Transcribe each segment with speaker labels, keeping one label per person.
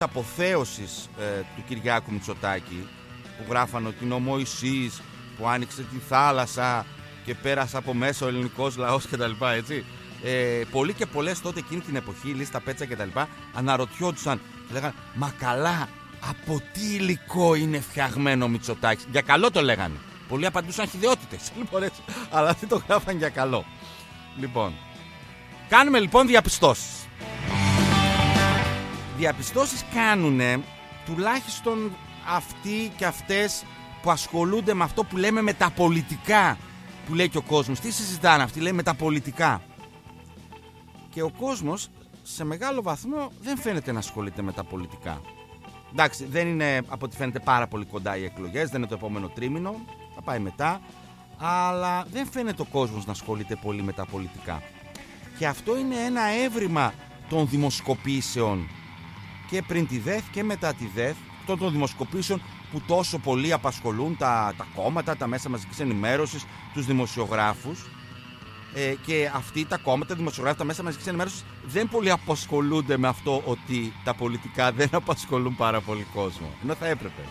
Speaker 1: αποθέωσης του Κυριάκου Μητσοτάκη, που γράφανε ότι είναι ο Μωυσής που άνοιξε τη θάλασσα και πέρασε από μέσα ο ελληνικός λαός κτλ. Έτσι. Πολλοί και πολλές τότε εκείνη την εποχή, Λίστα Πέτσα κτλ. Αναρωτιόντουσαν και λέγανε, μα καλά, από τι υλικό είναι φτιαγμένο ο Μητσοτάκης? Για καλό το λέγανε. Πολλοί απαντούσαν χυδαιότητες, αλλά αυτοί το γράφαν για καλό. Λοιπόν, κάνουμε λοιπόν διαπιστώσεις. Διαπιστώσεις κάνουνε τουλάχιστον αυτοί και αυτές που ασχολούνται με αυτό που λέμε με τα πολιτικά, που λέει και ο κόσμος. Τι συζητάνε αυτοί? Λέει με τα πολιτικά. Και ο κόσμος σε μεγάλο βαθμό δεν φαίνεται να ασχολείται με τα πολιτικά. Εντάξει, δεν είναι από ό,τι φαίνεται πάρα πολύ κοντά οι εκλογές, δεν είναι το επόμενο τρίμηνο, θα πάει μετά, αλλά δεν φαίνεται ο κόσμος να ασχολείται πολύ με τα πολιτικά. Και αυτό είναι ένα έβριμα των δημοσκοπήσεων και πριν τη ΔΕΘ και μετά τη ΔΕΘ, των δημοσκοπήσεων που τόσο πολύ απασχολούν τα κόμματα, τα μέσα μαζικής ενημέρωσης, τους δημοσιογράφους. Και αυτοί τα κόμματα, δημοσιογράφοι, τα μέσα μαζικής ενημέρωσης δεν πολύ απασχολούνται με αυτό ότι τα πολιτικά δεν απασχολούν πάρα πολύ κόσμο, ενώ θα έπρεπε.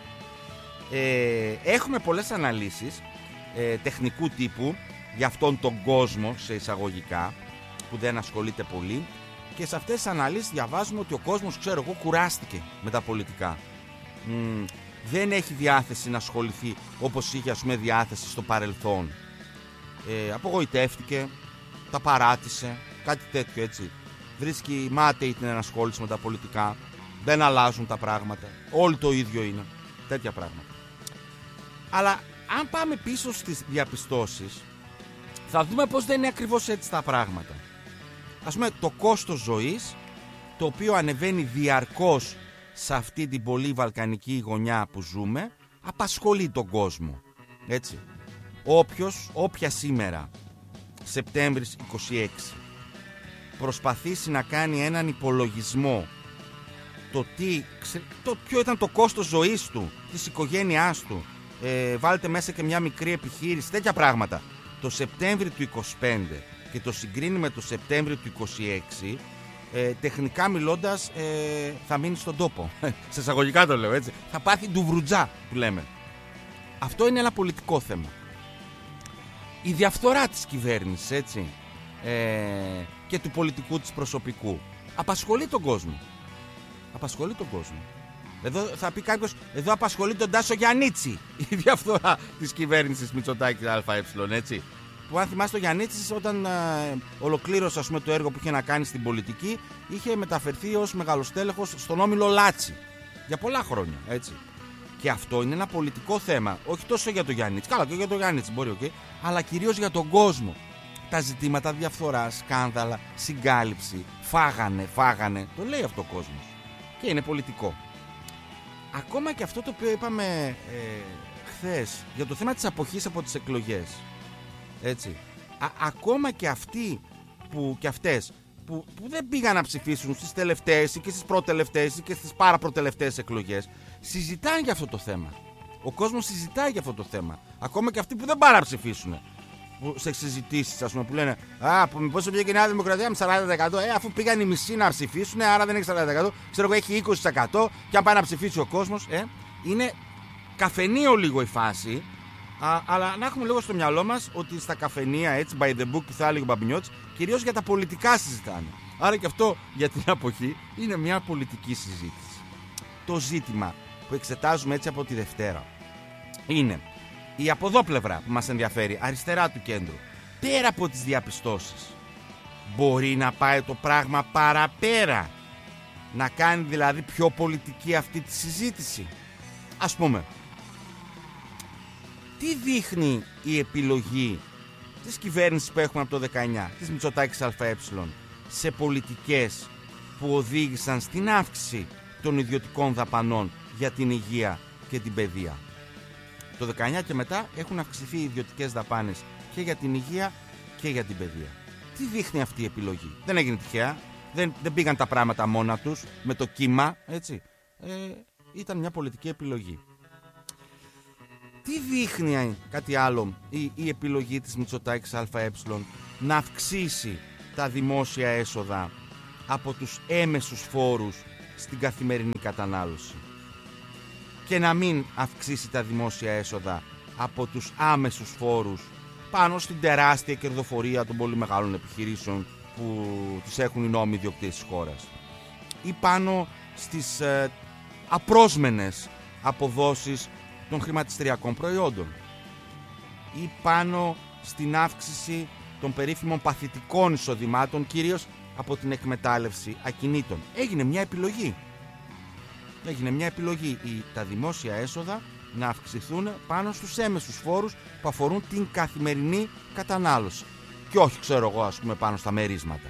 Speaker 1: Έχουμε πολλές αναλύσεις τεχνικού τύπου για αυτόν τον κόσμο, σε εισαγωγικά, που δεν ασχολείται πολύ, και σε αυτές τις αναλύσεις διαβάζουμε ότι ο κόσμος, ξέρω εγώ, κουράστηκε με τα πολιτικά. Δεν έχει διάθεση να ασχοληθεί όπως είχε, ας πούμε, διάθεση στο παρελθόν. Απογοητεύτηκε, τα παράτησε, κάτι τέτοιο, έτσι. Βρίσκει μάταιη την ενασχόληση με τα πολιτικά, δεν αλλάζουν τα πράγματα, όλοι το ίδιο είναι, τέτοια πράγματα. Αλλά αν πάμε πίσω στις διαπιστώσεις, θα δούμε πως δεν είναι ακριβώς έτσι τα πράγματα. Ας πούμε, το κόστος ζωής, το οποίο ανεβαίνει διαρκώς σε αυτή την πολύ βαλκανική γωνιά που ζούμε, απασχολεί τον κόσμο, έτσι. Όποια σήμερα, Σεπτέμβρης 26, προσπαθήσει να κάνει έναν υπολογισμό το ποιο ήταν το κόστος ζωής του, της οικογένειάς του, βάλτε μέσα και μια μικρή επιχείρηση, τέτοια πράγματα, το Σεπτέμβρη του 25 και το συγκρίνει με το Σεπτέμβρη του 26, τεχνικά μιλώντας θα μείνει στον τόπο. Σε εισαγωγικά το λέω, έτσι. Θα πάθει ντουβρουτζά που λέμε. Αυτό είναι ένα πολιτικό θέμα. Η διαφθορά της κυβέρνησης, έτσι, και του πολιτικού της προσωπικού απασχολεί τον κόσμο. Απασχολεί τον κόσμο. Εδώ θα πει κάποιος, εδώ απασχολεί τον Τάσο Γιαννίτσι η διαφθορά της κυβέρνησης Μητσοτάκη ΑΕ, έτσι. Που αν θυμάστε, ο Γιαννίτσης όταν ολοκλήρωσε, ας πούμε, το έργο που είχε να κάνει στην πολιτική, είχε μεταφερθεί ως μεγαλοστέλεχος στον όμιλο Λάτσι για πολλά χρόνια, έτσι. Και αυτό είναι ένα πολιτικό θέμα, όχι τόσο για τον Γιαννίτση, καλά και για τον Γιαννίτση μπορεί, okay, αλλά κυρίως για τον κόσμο. Τα ζητήματα διαφθοράς, σκάνδαλα, συγκάλυψη, φάγανε, το λέει αυτό ο κόσμος. Και είναι πολιτικό. Ακόμα και αυτό το οποίο είπαμε χθες για το θέμα της αποχής από τις εκλογές, έτσι. Ακόμα και αυτοί και αυτές που δεν πήγαν να ψηφίσουν στις τελευταίες ή και στις προτελευταίες ή και στις παραπροτελευταίες εκλογές, συζητάνε για αυτό το θέμα. Ο κόσμος συζητάει για αυτό το θέμα. Ακόμα και αυτοί που δεν πάνε να ψηφίσουν, σε συζητήσεις, ας πούμε, που λένε πόσο πήγε η Νέα Δημοκρατία με 40%, αφού πήγαν οι μισοί να ψηφίσουν, άρα δεν έχει 40%, ξέρω εγώ, έχει 20%, και αν πάει να ψηφίσει ο κόσμος, είναι καφενείο λίγο η φάση. Αλλά να έχουμε λίγο στο μυαλό μας ότι στα καφενεία, έτσι, by the book που θα έλεγε ο Μπαμπινιώτης, κυρίως για τα πολιτικά συζητάνε. Άρα και αυτό για την αποχή είναι μια πολιτική συζήτηση. Το ζήτημα που εξετάζουμε, έτσι, από τη Δευτέρα είναι η από εδώ πλευρά που μας ενδιαφέρει, αριστερά του κέντρου. Πέρα από τις διαπιστώσεις, μπορεί να πάει το πράγμα παραπέρα, να κάνει δηλαδή πιο πολιτική αυτή τη συζήτηση. Ας πούμε, τι δείχνει η επιλογή της κυβέρνησης που έχουμε από το 19, της Μητσοτάκης ΑΕ, σε πολιτικές που οδήγησαν στην αύξηση των ιδιωτικών δαπανών για την υγεία και την παιδεία? Το 19 και μετά έχουν αυξηθεί οι ιδιωτικές δαπάνες και για την υγεία και για την παιδεία. Τι δείχνει αυτή η επιλογή? Δεν έγινε τυχαία, δεν πήγαν τα πράγματα μόνα τους με το κύμα, έτσι. Ήταν μια πολιτική επιλογή. Τι δείχνει κάτι άλλο η επιλογή της Μητσοτάκης ΑΕ να αυξήσει τα δημόσια έσοδα από τους έμεσους φόρους στην καθημερινή κατανάλωση και να μην αυξήσει τα δημόσια έσοδα από τους άμεσους φόρους πάνω στην τεράστια κερδοφορία των πολύ μεγάλων επιχειρήσεων που τις έχουν οι νόμοι ιδιοκτήτες της χώρας, ή πάνω στις απρόσμενες αποδόσεις των χρηματιστηριακών προϊόντων, ή πάνω στην αύξηση των περίφημων παθητικών εισοδημάτων, κυρίως από την εκμετάλλευση ακινήτων. Έγινε μια επιλογή. Τα δημόσια έσοδα να αυξηθούν πάνω στους έμεσους φόρους που αφορούν την καθημερινή κατανάλωση και όχι, ξέρω εγώ, ας πούμε, πάνω στα μερίσματα.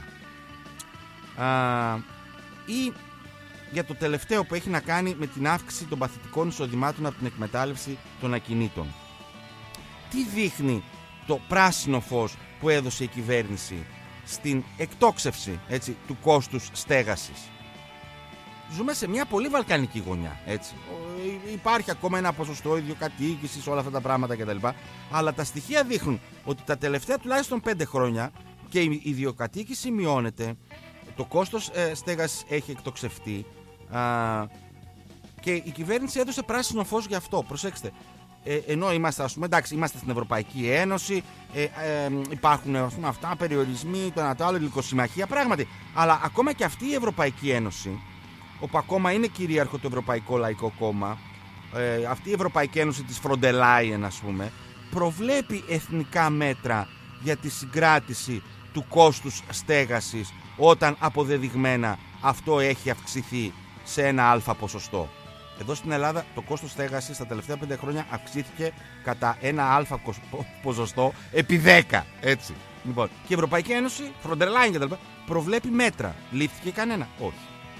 Speaker 1: Ή για το τελευταίο που έχει να κάνει με την αύξηση των παθητικών εισοδημάτων από την εκμετάλλευση των ακινήτων. Τι δείχνει το πράσινο φως που έδωσε η κυβέρνηση στην εκτόξευση, έτσι, του κόστους στέγασης? Ζούμε σε μια πολύ βαλκανική γωνιά, έτσι. Υπάρχει ακόμα ένα ποσοστό ιδιοκατοίκησης, όλα αυτά τα πράγματα κτλ. Αλλά τα στοιχεία δείχνουν ότι τα τελευταία τουλάχιστον 5 χρόνια και η ιδιοκατοίκηση μειώνεται, το κόστος στέγασης έχει εκτοξευτεί και η κυβέρνηση έδωσε πράσινο φως γι' αυτό. Προσέξτε. Ενώ είμαστε, ας πούμε, εντάξει, είμαστε στην Ευρωπαϊκή Ένωση, υπάρχουν, ας πούμε, αυτά, περιορισμοί, το ένα το άλλο, γλυκοσυμμαχία, πράγματι. Αλλά ακόμα και αυτή η Ευρωπαϊκή Ένωση, όπου ακόμα είναι κυρίαρχο το Ευρωπαϊκό Λαϊκό Κόμμα, αυτή η Ευρωπαϊκή Ένωση της Φροντελάιεν, ας πούμε, προβλέπει εθνικά μέτρα για τη συγκράτηση του κόστους στέγασης όταν αποδεδειγμένα αυτό έχει αυξηθεί σε ένα αλφα ποσοστό. Εδώ στην Ελλάδα το κόστος στέγασης τα τελευταία 5 χρόνια αυξήθηκε κατά ένα αλφα ποσοστό επί 10. Έτσι. Λοιπόν, και η Ευρωπαϊκή Ένωση, Φροντερ και τα λοιπά, προβλέπει μέτρα. Λήφθηκε κανένα? Όχι.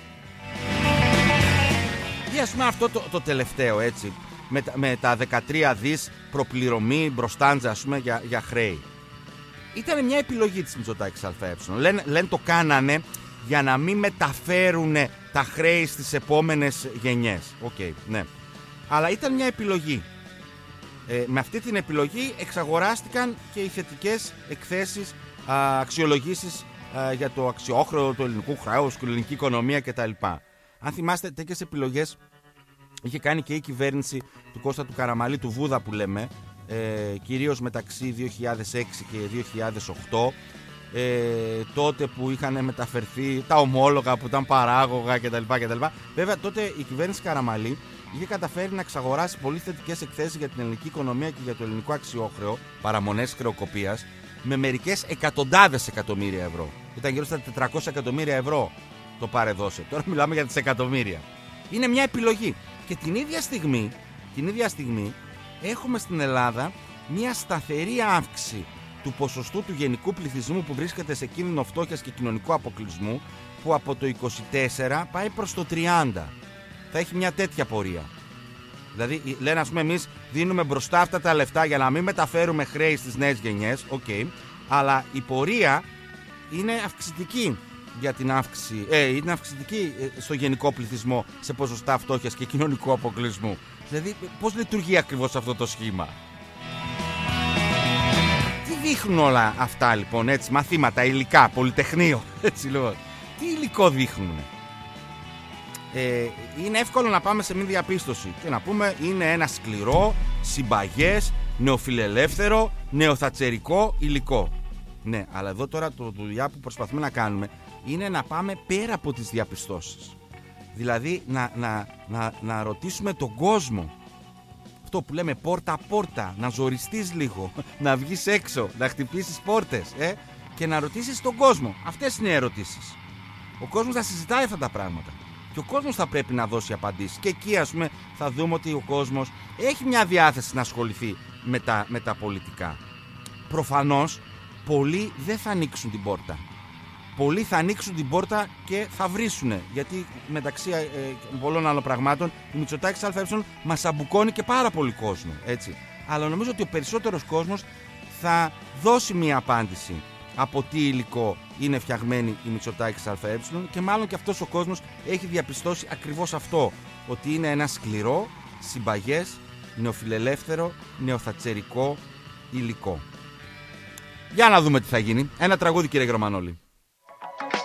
Speaker 1: Και ας πούμε αυτό το τελευταίο, έτσι, με τα 13 δις προπληρωμή μπροστάντζα, ας πούμε, για χρέη. Ήταν μια επιλογή της Μητσοτάκης ΑΕ. Λένε το κάνανε για να μην μεταφέρουν τα χρέη στις επόμενες γενιές. Ναι. Αλλά ήταν μια επιλογή. Με αυτή την επιλογή εξαγοράστηκαν και οι θετικές εκθέσεις, αξιολογήσεις για το αξιόχρεο του ελληνικού χρέους, την ελληνική οικονομία κτλ. Αν θυμάστε, τέτοιες επιλογές είχε κάνει και η κυβέρνηση του Κώστα του Καραμανλή, του Βούδα που λέμε, κυρίως μεταξύ 2006 και 2008, τότε που είχαν μεταφερθεί τα ομόλογα που ήταν παράγωγα κτλ. Βέβαια τότε η κυβέρνηση Καραμανλή είχε καταφέρει να εξαγοράσει πολύ θετικές εκθέσεις για την ελληνική οικονομία και για το ελληνικό αξιόχρεο, παραμονές χρεοκοπίας, με μερικές εκατοντάδες εκατομμύρια ευρώ. Ήταν γύρω στα 400 εκατομμύρια ευρώ το πάρε-δώσε. Τώρα μιλάμε για τις εκατομμύρια. Είναι μια επιλογή. Και την ίδια στιγμή έχουμε στην Ελλάδα μια σταθερή αύξηση του ποσοστού του γενικού πληθυσμού που βρίσκεται σε κίνδυνο φτώχειας και κοινωνικού αποκλεισμού, που από το 24 πάει προς το 30. Θα έχει μια τέτοια πορεία. Δηλαδή λένε, ας πούμε, εμείς δίνουμε μπροστά αυτά τα λεφτά για να μην μεταφέρουμε χρέη στις νέες γενιές, αλλά η πορεία είναι αυξητική για την αύξηση, είναι αυξητική στο γενικό πληθυσμό σε ποσοστά φτώχειας και κοινωνικού αποκλεισμού. Δηλαδή πώς λειτουργεί ακριβώς αυτό το σχήμα? Τι δείχνουν όλα αυτά λοιπόν, έτσι, μαθήματα, υλικά, πολυτεχνείο, έτσι λοιπόν? Τι υλικό δείχνουν? Είναι εύκολο να πάμε σε μια διαπίστωση και να πούμε είναι ένα σκληρό, συμπαγές, νεοφιλελεύθερο, νεοθατσερικό υλικό. Ναι, αλλά εδώ τώρα το δουλειά που προσπαθούμε να κάνουμε είναι να πάμε πέρα από τις διαπιστώσεις. Δηλαδή να ρωτήσουμε τον κόσμο. Αυτό που λέμε πόρτα-πόρτα, να ζοριστείς λίγο, να βγεις έξω, να χτυπήσεις πόρτες και να ρωτήσεις τον κόσμο. Αυτές είναι οι ερωτήσεις. Ο κόσμος θα συζητάει αυτά τα πράγματα και ο κόσμος θα πρέπει να δώσει απαντήσεις. Και εκεί, ας πούμε, θα δούμε ότι ο κόσμος έχει μια διάθεση να ασχοληθεί με τα πολιτικά. Προφανώς πολλοί δεν θα ανοίξουν την πόρτα. Πολλοί θα ανοίξουν την πόρτα και θα βρίσουνε. Γιατί μεταξύ πολλών άλλων πραγμάτων η Μητσοτάκης ΑΕ μας αμπουκώνει και πάρα πολύ κόσμο. Έτσι. Αλλά νομίζω ότι ο περισσότερος κόσμος θα δώσει μια απάντηση από τι υλικό είναι φτιαγμένη η Μητσοτάκης ΑΕ και μάλλον και αυτός ο κόσμος έχει διαπιστώσει ακριβώς αυτό. Ότι είναι ένα σκληρό, συμπαγές, νεοφιλελεύθερο, νεοθατσερικό υλικό. Για να δούμε τι θα γίνει. Ένα τραγούδι, κύριε Γερμανόλη.